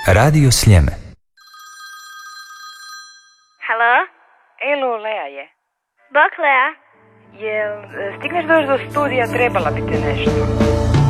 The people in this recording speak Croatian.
Radio Sljeme. Halo? Elo, Lea je. Bok, Lea. Jel stigneš doći do studija, trebala bi te nešto.